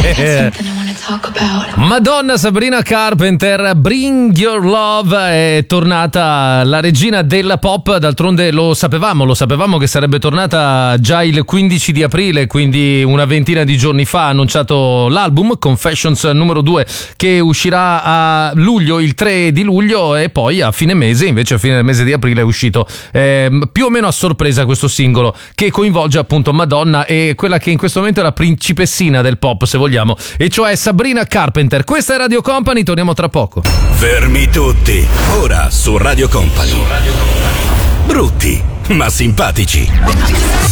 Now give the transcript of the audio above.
Madonna Sabrina Carpenter, Bring Your Love, è tornata la regina della pop. D'altronde lo sapevamo che sarebbe tornata già il 15 di aprile, quindi una ventina di giorni fa ha annunciato l'album Confessions numero 2 che uscirà a luglio, il 3 di luglio, e poi a fine mese, invece a fine del mese di aprile è uscito più o meno a sorpresa questo singolo che coinvolge appunto Madonna e quella che in questo momento è la principessina del pop, se vogliamo, e cioè Sabrina Carpenter. Questa è Radio Company, torniamo tra poco. Fermi tutti, ora su Radio Company. Brutti ma simpatici.